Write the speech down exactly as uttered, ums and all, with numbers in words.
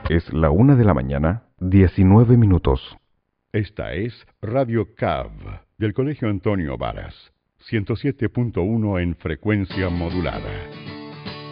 Es la una de la mañana, diecinueve minutos. Esta es Radio C A V del Colegio Antonio Varas, ciento siete punto uno en frecuencia modulada.